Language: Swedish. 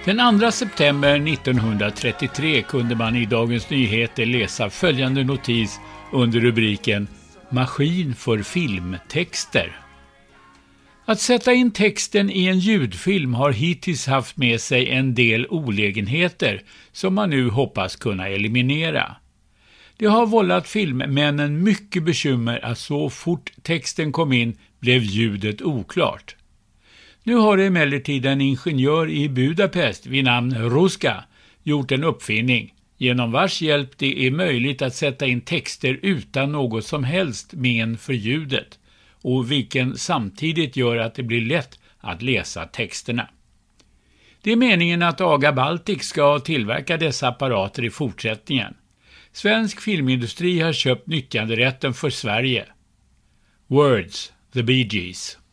Den 2 september 1933 kunde man i Dagens Nyheter läsa följande notis under rubriken Maskin för filmtexter. Att sätta in texten i en ljudfilm har hittills haft med sig en del olägenheter som man nu hoppas kunna eliminera. Det har vållat filmmännen mycket bekymmer att så fort texten kom in blev ljudet oklart. Nu har emellertid en ingenjör i Budapest vid namn Ruska gjort en uppfinning genom vars hjälp det är möjligt att sätta in texter utan något som helst men för ljudet och vilken samtidigt gör att det blir lätt att läsa texterna. Det är meningen att AGA Baltic ska tillverka dessa apparater i fortsättningen. Svensk filmindustri har köpt nyttjanderätten för Sverige. Words, the Bee Gees.